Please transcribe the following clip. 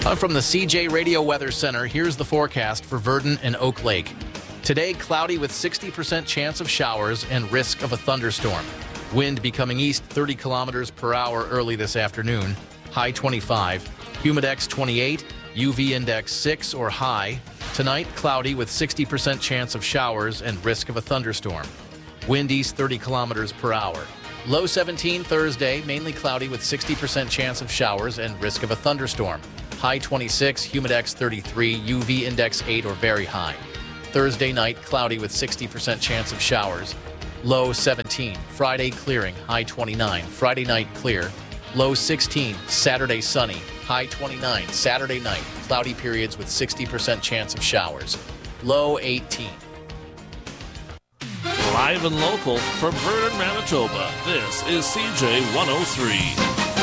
I'm from the CJ Radio Weather Center. Here's the forecast for Verdon and Oak Lake. Today, cloudy with 60% chance of showers and risk of a thunderstorm. Wind becoming east 30 kilometers per hour early this afternoon. High 25. Humidex 28. UV index 6 or high. Tonight, cloudy with 60% chance of showers and risk of a thunderstorm. Wind east 30 kilometers per hour. Low 17 Thursday, mainly cloudy with 60% chance of showers and risk of a thunderstorm. High 26, Humidex 33, UV index 8 or very high. Thursday night, cloudy with 60% chance of showers. Low 17. Friday clearing, high 29. Friday night clear. Low 16. Saturday sunny, high 29. Saturday night, cloudy periods with 60% chance of showers. Low 18. Live and local from Verdon, Manitoba, this is CJ 103.